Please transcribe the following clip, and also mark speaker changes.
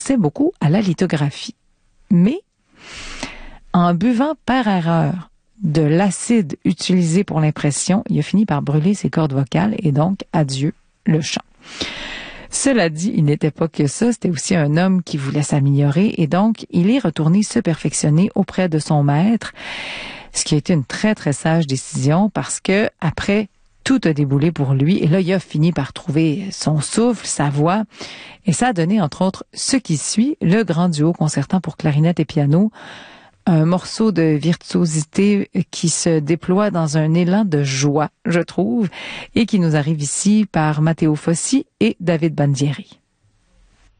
Speaker 1: beaucoup à la lithographie. Mais, en buvant par erreur de l'acide utilisé pour l'impression, il a fini par brûler ses cordes vocales et donc, adieu le chant. Cela dit, il n'était pas que ça, c'était aussi un homme qui voulait s'améliorer et donc, il est retourné se perfectionner auprès de son maître, ce qui a été une très, très sage décision parce que, après, tout a déboulé pour lui et là, il a fini par trouver son souffle, sa voix et ça a donné, entre autres, ce qui suit, le grand duo concertant pour clarinette et piano, un morceau de virtuosité qui se déploie dans un élan de joie, je trouve, et qui nous arrive ici par Matteo Fossi et David Bandieri.